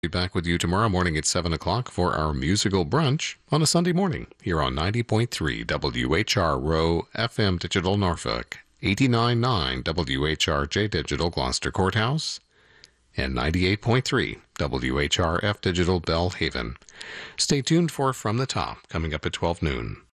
Be back with you tomorrow morning at 7 o'clock for our musical brunch on a Sunday morning here on 90.3 WHRO FM Digital Norfolk, 89.9 WHRJ Digital Gloucester Courthouse, and 98.3 WHRF Digital Bellhaven. Stay tuned for From the Top, coming up at 12 noon.